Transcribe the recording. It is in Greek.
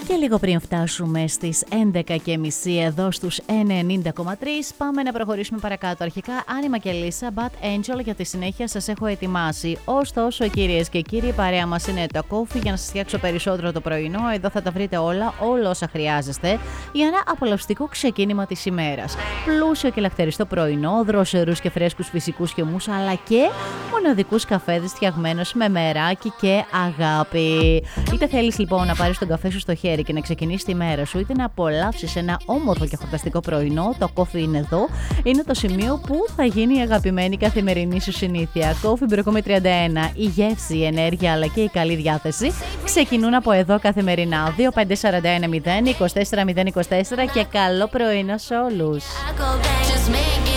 Και λίγο πριν φτάσουμε στις 11.30 εδώ στους 90,3, πάμε να προχωρήσουμε παρακάτω. Αρχικά Άνιμα και Λίσα, Bad Angel, για τη συνέχεια σας έχω ετοιμάσει. Ωστόσο, κυρίες και κύριοι, η παρέα μας είναι το Coffee για να σας φτιάξω περισσότερο το πρωινό. Εδώ θα τα βρείτε όλα όσα χρειάζεστε για ένα απολαυστικό ξεκίνημα της ημέρας. Πλούσιο και λαχταριστό πρωινό, δροσερούς και φρέσκους φυσικούς χυμούς, αλλά και μοναδικούς καφέδες φτιαγμένους με μεράκι και αγάπη. Είτε θέλεις λοιπόν να πάρεις τον καφέ σου στο χέρι και να ξεκινήσεις τη μέρα σου, είτε να απολαύσεις ένα όμορφο και χορταστικό πρωινό, το Coffee είναι εδώ. Είναι το σημείο που θα γίνει η αγαπημένη καθημερινή σου συνήθεια. Coffee Brew με 31. Η γεύση, η ενέργεια αλλά και η καλή διάθεση ξεκινούν από εδώ καθημερινά. 2541 0 24 024 και καλό πρωινό σε όλους.